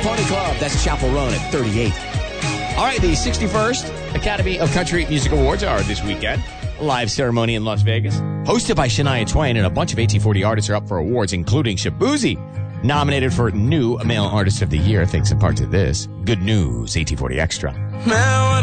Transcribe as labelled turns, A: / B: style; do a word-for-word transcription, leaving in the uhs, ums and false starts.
A: Pony Club. That's Chapel Roan at thirty-eight. All right, the sixty-first Academy of Country Music Awards are this weekend. Live ceremony in Las Vegas. Hosted by Shania Twain, and a bunch of eighteen forty artists are up for awards, including Shabuzi, nominated for New Male Artist of the Year, thanks in part to this. Good news, eighteen forty Extra. Now